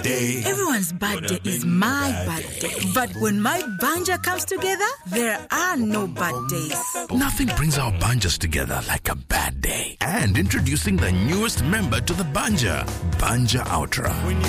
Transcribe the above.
day. Everyone's bad day is my bad day. But when my banja comes together, there are no bad days. Nothing brings our banjas together like a bad day. And introducing the newest member to the Banja, Banja Ultra.